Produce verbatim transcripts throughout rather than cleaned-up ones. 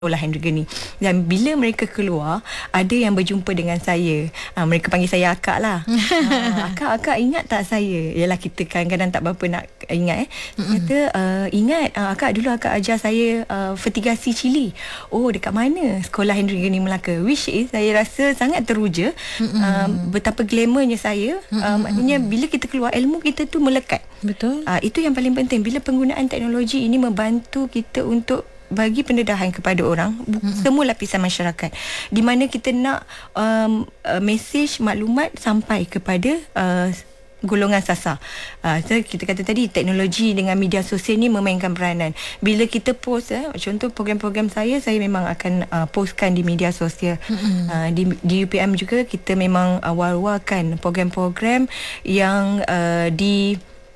Olah Hendrik ni. Dan bila mereka keluar, ada yang berjumpa dengan saya. Ha, mereka panggil saya akak lah. ha, akak, akak ingat tak saya? Yalah, kita kadang-kadang tak berapa nak ingat eh. Kata, uh, ingat uh, akak dulu akak ajar saya uh, fertigasi cili. Oh, dekat mana? Sekolah Hendrik ni Melaka. Which is, saya rasa sangat teruja. uh, Betapa glamournya saya. uh, Maknanya bila kita keluar, ilmu kita tu melekat. Betul. uh, Itu yang paling penting. Bila penggunaan teknologi ini membantu kita untuk bagi pendedahan kepada orang, mm-hmm. semua lapisan masyarakat, di mana kita nak um, uh, mesej maklumat sampai kepada uh, golongan sasar. Uh, so kita kata tadi, teknologi dengan media sosial ni memainkan peranan. Bila kita post, eh, contoh program-program saya, saya memang akan uh, postkan di media sosial. Mm-hmm. Uh, di, di U P M juga kita memang uh, war-warkan program-program yang uh, di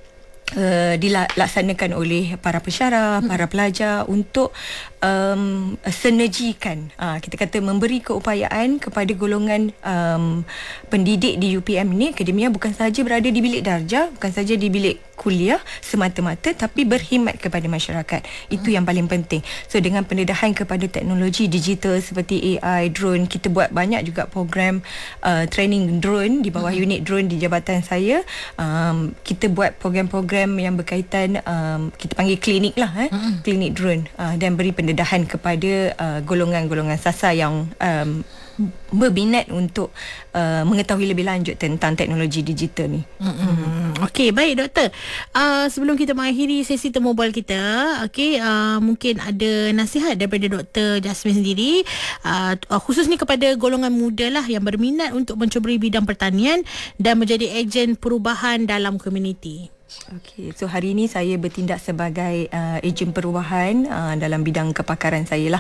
Uh, dilaksanakan oleh para pensyarah, hmm. para pelajar untuk um, sinergikan, uh, kita kata memberi keupayaan kepada golongan um, pendidik di U P M ni, akademia, bukan sahaja berada di bilik darjah, bukan sahaja di bilik kuliah semata-mata, tapi berkhidmat kepada masyarakat. Itu hmm. yang paling penting. So dengan pendedahan kepada teknologi digital seperti A I, drone, kita buat banyak juga program uh, training drone di bawah hmm. unit drone di jabatan saya. Um, kita buat program-program yang berkaitan, um, kita panggil klinik lah, eh? mm-hmm. klinik drone, uh, dan beri pendedahan kepada uh, golongan-golongan sasar yang um, berminat untuk uh, mengetahui lebih lanjut tentang teknologi digital ni. Mm-hmm. Okey, baik doktor. Uh, sebelum kita mengakhiri sesi temu mobile kita, okey, uh, mungkin ada nasihat daripada Doktor Jasmine sendiri, uh, khusus ni kepada golongan muda lah yang berminat untuk mencuburi bidang pertanian dan menjadi ejen perubahan dalam komuniti. Okey, so hari ini saya bertindak sebagai uh, ejen perubahan uh, dalam bidang kepakaran saya lah.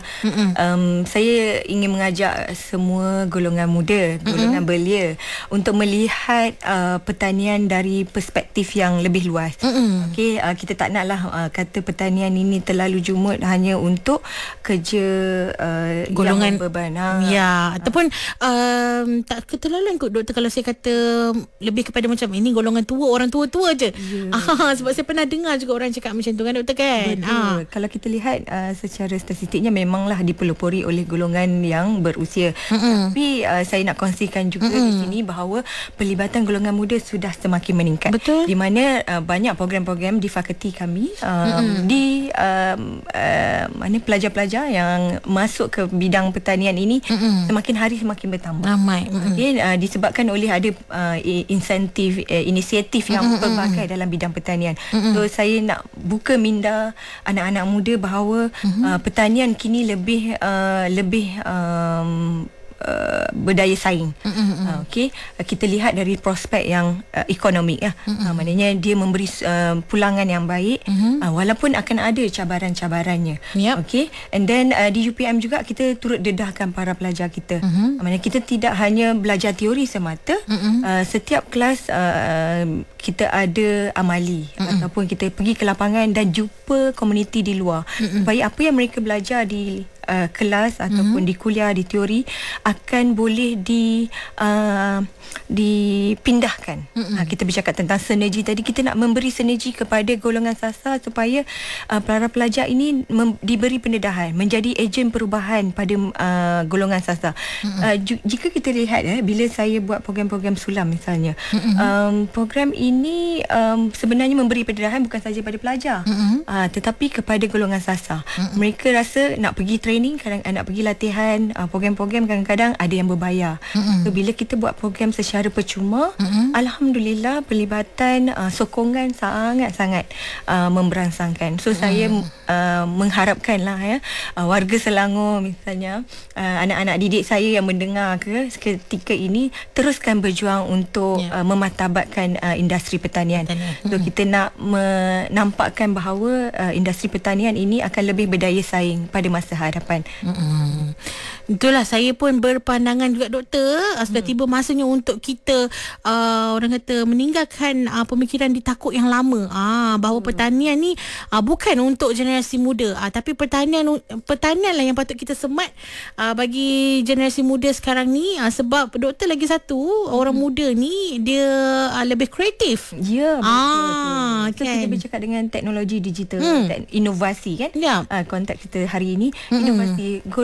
Um, saya ingin mengajak semua golongan muda, golongan Mm-mm. belia untuk melihat uh, pertanian dari perspektif yang lebih luas. Okey, uh, kita tak naklah uh, kata pertanian ini terlalu jumut hanya untuk kerja uh, golongan beban. Ha. Ya, ataupun um, tak keterlaluan kot doktor kalau saya kata lebih kepada macam ini golongan tua, orang tua-tua je. Yeah. Ah, sebab saya pernah dengar juga orang cakap macam tu kan doktor kan. Betul. Ah. Kalau kita lihat uh, secara statistiknya memanglah dipelopori oleh golongan yang berusia. Mm-mm. Tapi uh, saya nak kongsikan juga Mm-mm. di sini bahawa pelibatan golongan muda sudah semakin meningkat. Betul. Di mana uh, banyak program-program di fakulti kami um, di um, uh, mana pelajar-pelajar yang masuk ke bidang pertanian ini Mm-mm. semakin hari semakin bertambah. Ramai. Okay, uh, disebabkan oleh ada uh, insentif, uh, inisiatif yang Mm-mm. pelbagai dalam bidang pertanian. Mm-hmm. So saya nak buka minda anak-anak muda bahawa mm-hmm. uh, pertanian kini lebih uh, lebih um, Uh, berdaya saing. Mm-hmm. Uh, Okey, uh, kita lihat dari prospek yang uh, ekonomik lah. Mm-hmm. Uh, maknanya dia memberi uh, pulangan yang baik, mm-hmm. uh, walaupun akan ada cabaran-cabarannya. Yep. Okey, and then uh, di U P M juga kita turut dedahkan para pelajar kita. Mm-hmm. Uh, maknanya kita tidak hanya belajar teori semata. Mm-hmm. Uh, setiap kelas uh, kita ada amali, mm-hmm. ataupun kita pergi ke lapangan dan jumpa komuniti di luar. Mm-hmm. Supaya apa yang mereka belajar di Uh, kelas ataupun mm-hmm. di kuliah, di teori akan boleh di uh, dipindahkan. Mm-hmm. Uh, kita bercakap tentang sinergi tadi, kita nak memberi sinergi kepada golongan sasar supaya uh, para pelajar ini mem- diberi pendedahan menjadi ejen perubahan pada uh, golongan sasar. Mm-hmm. Uh, ju- jika kita lihat eh, bila saya buat program-program sulam misalnya, mm-hmm. um, program ini um, sebenarnya memberi pendedahan bukan sahaja pada pelajar, mm-hmm. uh, tetapi kepada golongan sasar. Mm-hmm. Mereka rasa nak pergi training, kadang nak pergi latihan, uh, program-program kadang-kadang ada yang berbayar. Mm-hmm. So bila kita buat program secara percuma, mm-hmm. alhamdulillah pelibatan uh, sokongan sangat-sangat uh, memberangsangkan. So mm. saya uh, mengharapkanlah ya uh, warga Selangor misalnya, uh, anak-anak didik saya yang mendengar ke ketika ini teruskan berjuang untuk yeah. uh, memartabatkan uh, industri pertanian. pertanian. So mm. kita nak menampakkan bahawa uh, industri pertanian ini akan lebih berdaya saing pada masa hadapan. Mm-hmm. Itulah, saya pun berpandangan juga doktor, uh, sudah hmm. tiba masanya untuk kita uh, orang kata meninggalkan uh, pemikiran ditakut yang lama, uh, bahawa hmm. pertanian ni uh, bukan untuk generasi muda, uh, tapi pertanian pertanian lah yang patut kita semat uh, bagi generasi muda sekarang ni, uh, sebab doktor lagi satu hmm. orang muda ni dia uh, lebih kreatif. Ya, betul. Ah, betul. Kan? Kita bercakap dengan teknologi digital, hmm. te- inovasi kan, yeah. uh, konteks kita hari ini. Hmm. pasti go